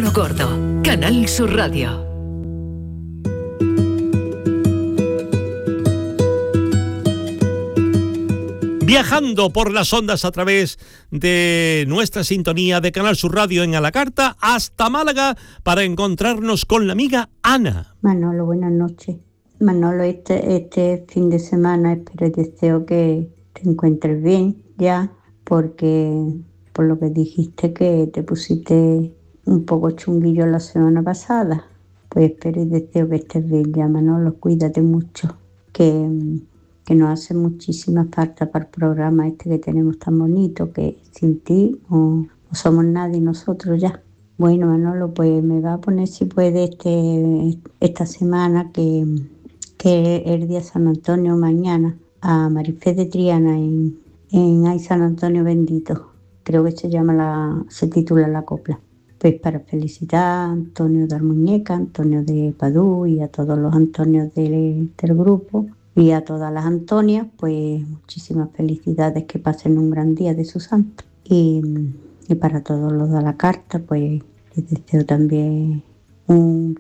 Palo Gordo, Canal Sur Radio. Viajando por las ondas a través de nuestra sintonía de Canal Sur Radio en Alacarta hasta Málaga para encontrarnos con la amiga Ana. Manolo, buenas noches. Manolo, este fin de semana espero y deseo que te encuentres bien ya, porque por lo que dijiste que te pusiste un poco chunguillo la semana pasada. Pues espero y deseo que estés bien ya, Manolo. Cuídate mucho, que nos hace muchísima falta para el programa este que tenemos tan bonito, que sin ti no somos nadie nosotros ya. Bueno, Manolo, pues me va a poner si puede esta semana, que es el día San Antonio mañana, a Marifé de Triana en Ay San Antonio Bendito. Creo que se titula la copla. Pues para felicitar a Antonio de Almuñeca, Antonio de Padú y a todos los Antonios del grupo. Y a todas las Antonias, pues muchísimas felicidades, que pasen un gran día de su santo. Y para todos los de la carta, pues les deseo también un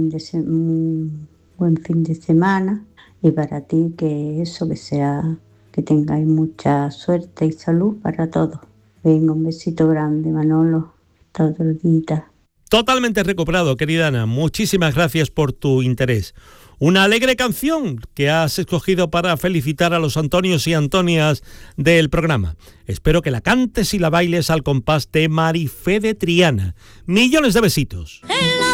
buen fin de semana. Y para ti, que tengáis mucha suerte y salud para todos. Venga, un besito grande, Manolo. Todo el día. Totalmente recuperado, querida Ana. Muchísimas gracias por tu interés. Una alegre canción que has escogido para felicitar a los Antonios y Antonias del programa. Espero que la cantes y la bailes al compás de Marifé de Triana. Millones de besitos.